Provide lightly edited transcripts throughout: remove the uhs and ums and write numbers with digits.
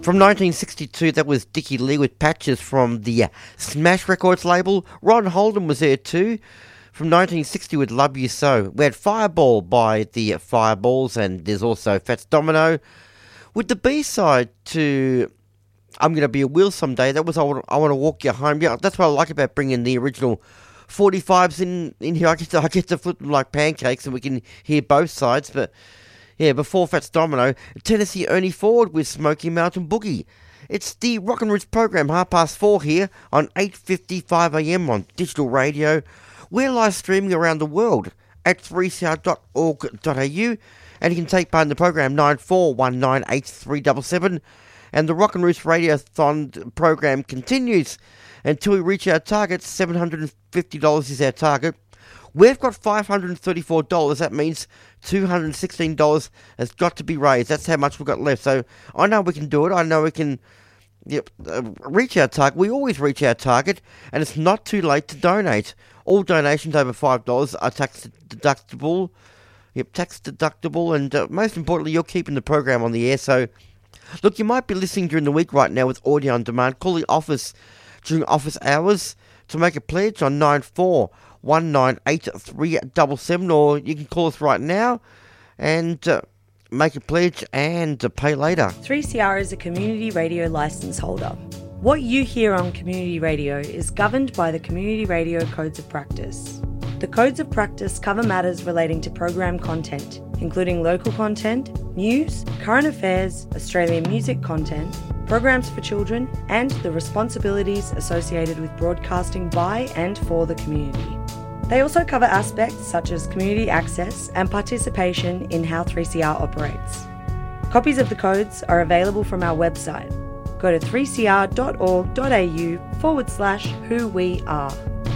From 1962, that was Dickie Lee with Patches from the Smash Records label. Ron Holden was there too. From 1960 with Love You So. We had Fireball by the Fireballs, and there's also Fats Domino. With the B-side to I'm Gonna Be a Wheel Someday, that was I Want to Walk You Home. Yeah, that's what I like about bringing the original 45s in here. I get to flip them like pancakes and we can hear both sides. But yeah, before Fats Domino, Tennessee Ernie Ford with Smoky Mountain Boogie. It's the Rock and Roots program, 4:30 here on 8:55 AM on digital radio. We're live streaming around the world at 3cr.org.au, and you can take part in the program 94198377. And the Rock and Roots Radiothon program continues until we reach our target. $750 is our target. We've got $534. That means $216 has got to be raised. That's how much we've got left. So I know we can do it. I know we can reach our target. We always reach our target, and it's not too late to donate. All donations over $5 are tax deductible. Tax deductible, and most importantly, you're keeping the program on the air. So, look, you might be listening during the week right now with audio on demand. Call the office during office hours to make a pledge on 94198377, or you can call us right now and make a pledge and pay later. 3CR is a community radio licence holder. What you hear on community radio is governed by the Community Radio Codes of Practice. The Codes of Practice cover matters relating to program content, including local content, news, current affairs, Australian music content, programs for children, and the responsibilities associated with broadcasting by and for the community. They also cover aspects such as community access and participation in how 3CR operates. Copies of the codes are available from our website. Go to 3cr.org.au/who we are.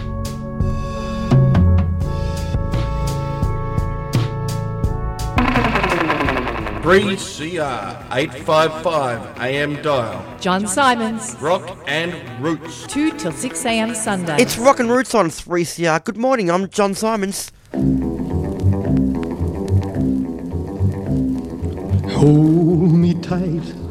Breeze CR 855 AM dial. John Simons. Rock and Roots. 2 till 6 AM Sunday. It's Rock and Roots on 3CR. Good morning, I'm John Simons. Hold me tight,